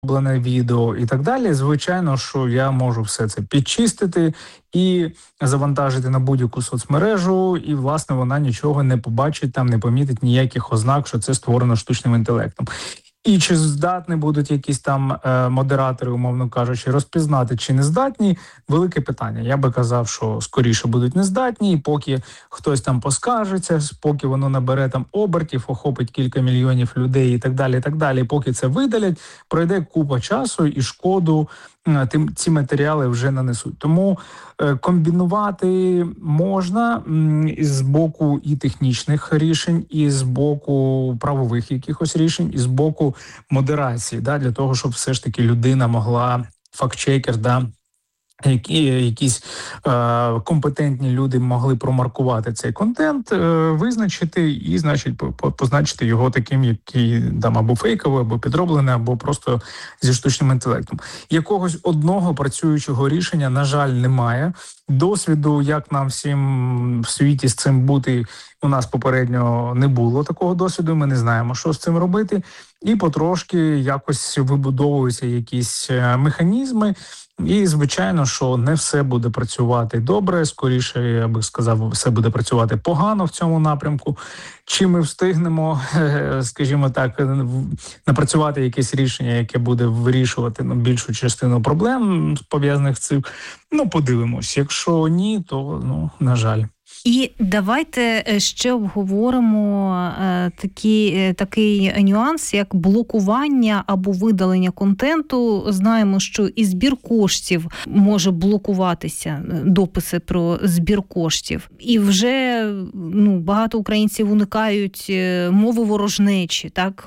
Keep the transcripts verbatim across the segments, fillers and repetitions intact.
зроблене відео і так далі, звичайно, що я можу все це підчистити і завантажити на будь-яку соцмережу, і, власне, вона нічого не побачить, там не помітить ніяких ознак, що це створено штучним інтелектом. І чи здатні будуть якісь там е, модератори, умовно кажучи, розпізнати, чи не здатні, велике питання. Я би казав, що скоріше будуть не здатні, і поки хтось там поскаржиться, поки воно набере там обертів, охопить кілька мільйонів людей і так далі, і так далі, поки це видалять, пройде купа часу і шкоду е, тим, ці матеріали вже нанесуть. Тому е, комбінувати можна м, з боку і технічних рішень, і з боку правових якихось рішень, і з боку модерації, да, для того, щоб все ж таки людина могла, фактчекер, да, які якісь е, компетентні люди могли промаркувати цей контент, е, визначити і, значить, позначити його таким, який там або фейковий, або підроблений, або просто зі штучним інтелектом. Якогось одного працюючого рішення, на жаль, немає. Досвіду, як нам всім в світі з цим бути, у нас попередньо не було такого досвіду, ми не знаємо, що з цим робити. І потрошки якось вибудовуються якісь механізми. І, звичайно, що не все буде працювати добре, скоріше, я би сказав, все буде працювати погано в цьому напрямку. Чи ми встигнемо, скажімо так, напрацювати якесь рішення, яке буде вирішувати ну, більшу частину проблем, пов'язаних з цим? Ну, подивимось. Якщо ні, то, ну, на жаль. І давайте ще обговоримо е, такі, такий нюанс, як блокування або видалення контенту. Знаємо, що і збір коштів може блокуватися, дописи про збір коштів. І вже ну, багато українців уникають мови ворожнечі. Так?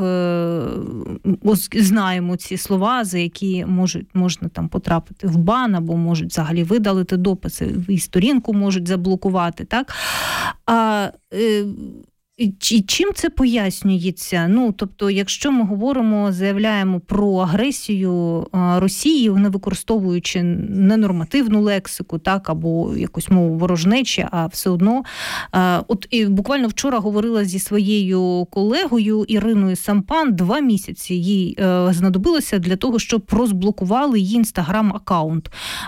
Ось знаємо ці слова, за які можуть, можна там потрапити в бан, або можуть взагалі видалити дописи, і сторінку можуть заблокувати. Так? А е, чим це пояснюється? Ну, тобто, якщо ми говоримо, заявляємо про агресію Росії, не використовуючи ненормативну лексику, так, або якусь мову ворожнечі, а все одно. От і буквально вчора говорила зі своєю колегою Іриною Сампан, два місяці їй знадобилося для того, щоб розблокували її інстаграм-аккаунт.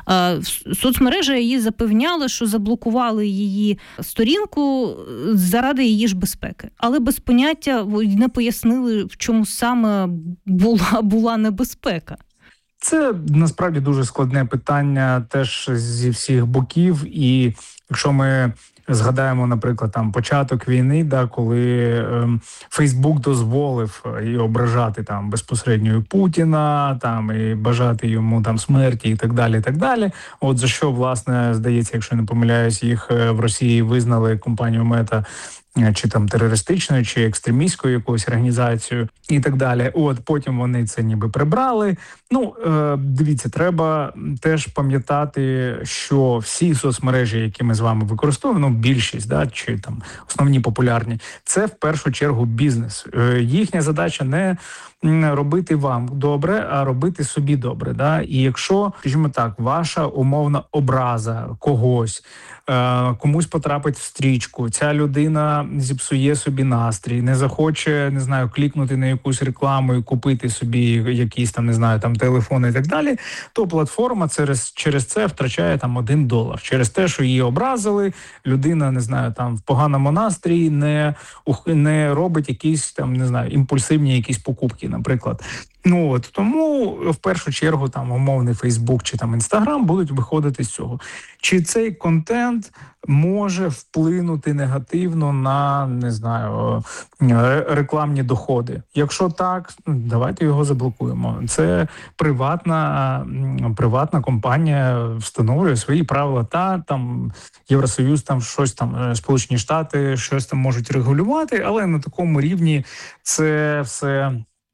Соцмережа її запевняла, що заблокували її сторінку заради її ж безпеки. Але без поняття не пояснили, в чому саме була, була небезпека. Це насправді дуже складне питання теж зі всіх боків. І якщо ми згадаємо, наприклад, там початок війни, да, коли ем, Фейсбук дозволив і ображати там безпосередньо Путіна, там і бажати йому там смерті і так далі, і так далі. От за що, власне, здається, якщо не помиляюсь, їх в Росії визнали компанію Мета чи там терористичною, чи екстремістською якоюсь організацією і так далі. От потім вони це ніби прибрали. Ну, е, дивіться, треба теж пам'ятати, що всі соцмережі, які ми з вами використовуємо, ну, більшість, да, чи там основні популярні, це в першу чергу бізнес. Е, їхня задача не робити вам добре, а робити собі добре. Да? І якщо, скажімо так, ваша умовна образа когось, е, комусь потрапить в стрічку, ця людина зіпсує собі настрій, не захоче, не знаю, клікнути на якусь рекламу і купити собі якісь там, не знаю, там телефони і так далі, то платформа через, через це втрачає там один долар. Через те, що її образили, людина, не знаю, там в поганому настрої не, не робить якісь там, не знаю, імпульсивні якісь покупки, наприклад. Ну от тому в першу чергу там умовний Фейсбук чи там Інстаграм будуть виходити з цього. Чи цей контент може вплинути негативно на, не знаю, рекламні доходи? Якщо так, давайте його заблокуємо. Це приватна, приватна компанія встановлює свої правила. Та там Євросоюз, там щось там, Сполучені Штати щось там можуть регулювати, але на такому рівні це все.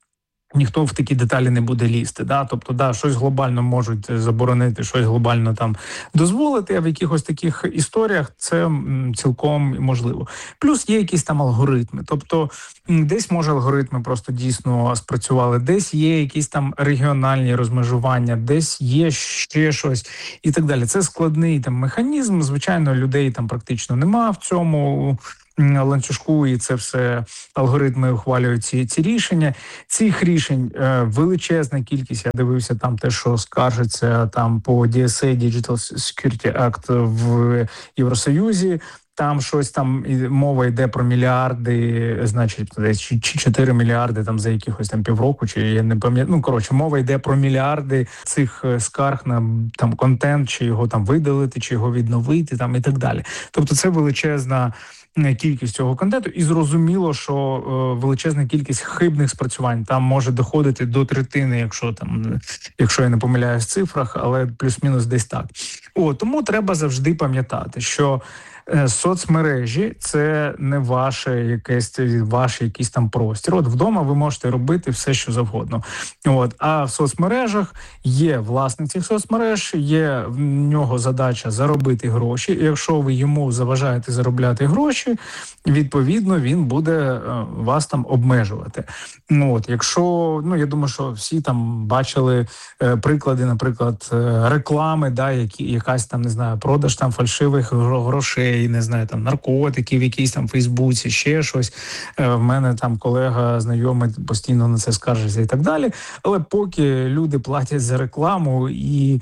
Ніхто в такі деталі не буде лізти, да, тобто, да, щось глобально можуть заборонити, щось глобально там дозволити, а в якихось таких історіях це м, цілком можливо. Плюс є якісь там алгоритми, тобто десь може алгоритми просто дійсно спрацювали, десь є якісь там регіональні розмежування, десь є ще щось і так далі. Це складний там механізм, звичайно, людей там практично нема в цьому. ланцюжку, і це все алгоритми ухвалюють ці, ці рішення. Цих рішень е, величезна кількість. Я дивився там те, що скаржиться там по ді ес ей, Digital Security Act в Євросоюзі. Там щось там мова йде про мільярди, значить, чи чотири мільярди там за якихось там півроку, чи я не пам'ятаю. Ну, коротше, мова йде про мільярди цих скарг на там контент, чи його там видалити, чи його відновити, там і так далі. Тобто це величезна кількість цього контенту, і зрозуміло, що е, величезна кількість хибних спрацювань там може доходити до третини, якщо там, якщо я не помиляюсь в цифрах, але плюс-мінус десь так. О, тому треба завжди пам'ятати, що е, соцмережі – це не ваше якесь, ваш якийсь там простір. От вдома ви можете робити все, що завгодно. От, а в соцмережах є власник цих соцмереж, є в нього задача заробити гроші, і якщо ви йому заважаєте заробляти гроші, відповідно, він буде е, вас там обмежувати. Ну, от, якщо, ну, я думаю, що всі там бачили е, приклади, наприклад, е, реклами, да, які, якась там, не знаю, продаж там фальшивих грошей, не знаю, там наркотиків, в якійсь там Фейсбуці, ще щось. Е, в мене там колега, знайомий постійно на це скаржиться і так далі. Але поки люди платять за рекламу і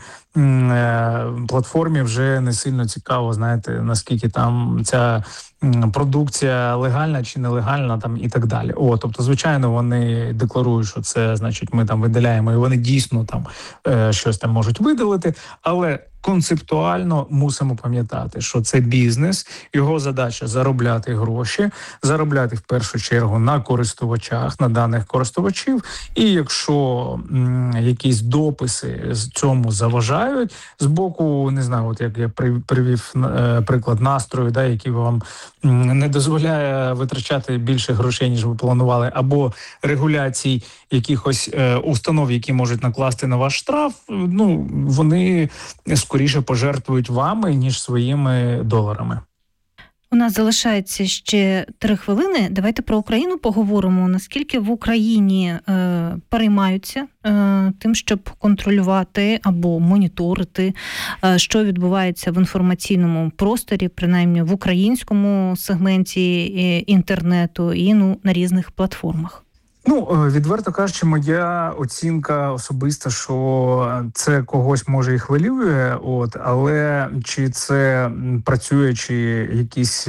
е, платформі вже не сильно цікаво, знаєте, наскільки там ця продукція легальна чи нелегальна, там і так далі. О, тобто, звичайно, вони декларують, що це, значить, ми там видаляємо, і вони дійсно там е, щось там можуть видалити, але концептуально мусимо пам'ятати, що це бізнес, його задача заробляти гроші, заробляти в першу чергу на користувачах, на даних користувачів, і якщо м, якісь дописи з цьому заважають, з боку, не знаю, от як я привів е, приклад настрою, да, який вам м, не дозволяє витрачати більше грошей, ніж ви планували, або регуляцій якихось е, установ, які можуть накласти на ваш штраф, ну, вони скоріше пожертвують вами, ніж своїми доларами. У нас залишається ще три хвилини. Давайте про Україну поговоримо. Наскільки в Україні е, переймаються е, тим, щоб контролювати або моніторити, е, що відбувається в інформаційному просторі, принаймні в українському сегменті е, інтернету і ну, на різних платформах? Ну, відверто кажучи, моя оцінка особиста, що це когось може і хвилює, от, але чи це працює, чи якісь,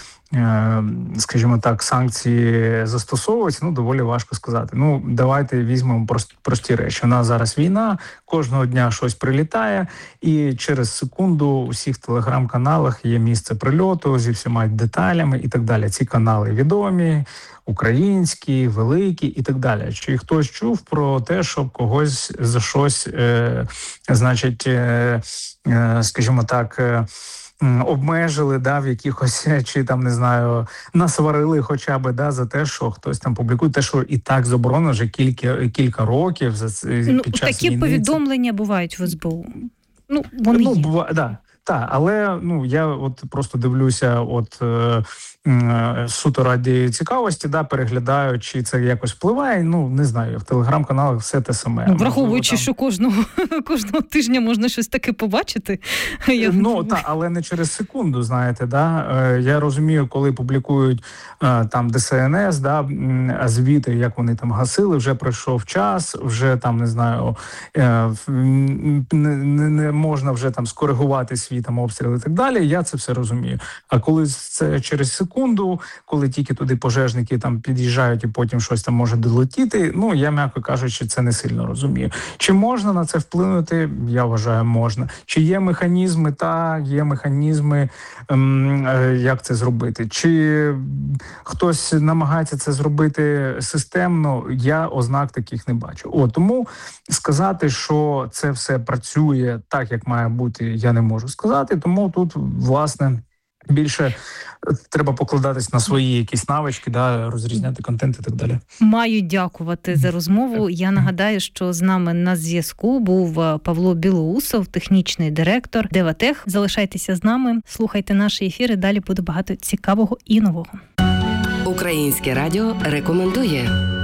скажімо так, санкції застосовуються, ну, доволі важко сказати. Ну, давайте візьмемо прості речі. У нас зараз війна, кожного дня щось прилітає, і через секунду у всіх телеграм-каналах є місце прильоту зі всіма деталями і так далі. Ці канали відомі, українські, великі і так далі. Чи хтось чув про те, щоб когось за щось, е, значить, е, е, скажімо так, е, обмежили, да, в якихось, чи там, не знаю, насварили хоча б, да, за те, що хтось там публікує, те, що і так заборонено вже кілька, кілька років за, ну, під час такі війни. повідомлення бувають в ес бе у. Ну, вони ну, є. Бува, да. Так, але ну я от просто дивлюся, от е, е, суто раді цікавості, да, переглядаю, чи це якось впливає. Ну не знаю, в телеграм-каналах все те саме. Ну, враховуючи, там... що кожного кожного тижня можна щось таке побачити. Я... Ну так, але не через секунду. Знаєте, да е, я розумію, коли публікують е, там де ес ен ес, да, звіти, як вони там гасили, вже пройшов час, вже там не знаю, е, не, не можна вже там скоригувати свій там обстріли і так далі, я це все розумію. А коли це через секунду, коли тільки туди пожежники там під'їжджають і потім щось там може долетіти, ну, я, м'яко кажучи, це не сильно розумію. Чи можна на це вплинути? Я вважаю, можна. Чи є механізми? Та, є механізми, ем, як це зробити. Чи хтось намагається це зробити системно? Я ознак таких не бачу. О, тому сказати, що це все працює так, як має бути, я не можу сказати. Тому тут, власне, більше треба покладатись на свої якісь навички, да, розрізняти контент і так далі. Маю дякувати за розмову. Я нагадаю, що з нами на зв'язку був Павло Білоусов, технічний директор Деватех. Залишайтеся з нами, слухайте наші ефіри, далі буде багато цікавого і нового. Українське радіо рекомендує.